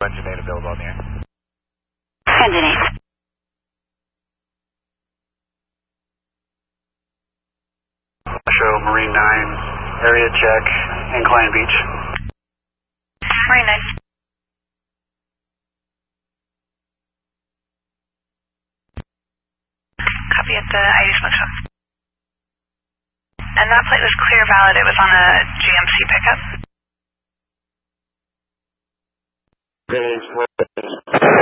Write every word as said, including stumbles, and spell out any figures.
Engine eight available on the air. Engine eight. Show Marine nine, area check, Incline Beach. Marine nine. Copy at the I D smoke shop. And that plate was clear valid. It was on a G M C pickup.